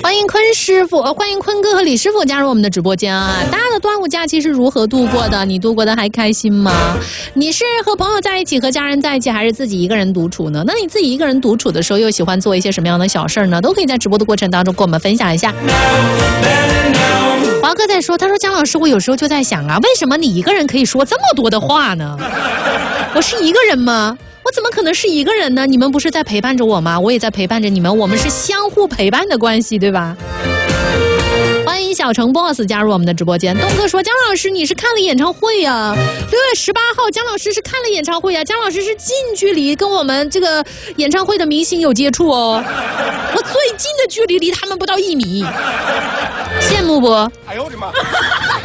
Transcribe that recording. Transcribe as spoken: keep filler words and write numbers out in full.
欢迎坤师傅，欢迎坤哥和李师傅加入我们的直播间啊！大家的端午假期是如何度过的？你度过的还开心吗？你是和朋友在一起，和家人在一起，还是自己一个人独处呢？那你自己一个人独处的时候，又喜欢做一些什么样的小事呢？都可以在直播的过程当中跟我们分享一下。华哥在说，他说姜老师，我有时候就在想啊，为什么你一个人可以说这么多的话呢？我是一个人吗？我怎么可能是一个人呢？你们不是在陪伴着我吗？我也在陪伴着你们，我们是相互陪伴的关系，对吧？欢迎小城 boss 加入我们的直播间。东哥说，姜老师你是看了演唱会啊？六月十八号，姜老师是看了演唱会啊。姜老师是近距离跟我们这个演唱会的明星有接触哦。我最近的距离离他们不到一米，羡慕不？哎呦我的妈！